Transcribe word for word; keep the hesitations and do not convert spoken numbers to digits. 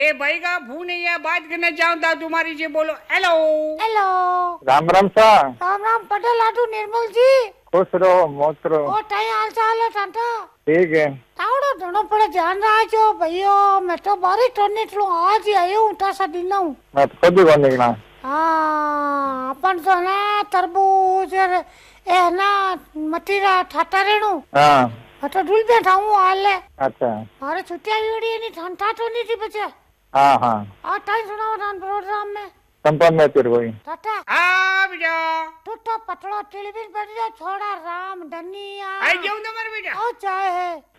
ए भाई का फोन है या बात करना चाहता तुम्हारी जी बोलो। Hello hello. राम राम सा। राम राम पटेल आटू निर्मल जी। खुश रहो मौज रहो। ओ टाई हाल चाल है टाटा। ठीक है। तावड़ो दोनों पड़े ध्यान रखो भैया। मैं तो बारी टोनी टलो आज ही आई हूँ टासा दिन हूँ। मैं तो खुद ही कौन निकला। हाँ अपन तो ना तरबूज ए ना मतीरा ठाटा रेणु। हाँ तो डुल बैठा हूँ हाल है। अच्छा। अरे छुट्टियाँ भी बड़ी है नहीं ठंडा तो नहीं थी बच्चे। हाँ हाँ और टाइम सुनाओ रान प्रोग्राम में। संपन्न में तेरे कोई। टाटा। हाँ बेटा टूटा पतला टेलीविजन पर जो छोड़ा राम धनिया। आई जाऊँ तुम्हारे बेटा। और चाहे है।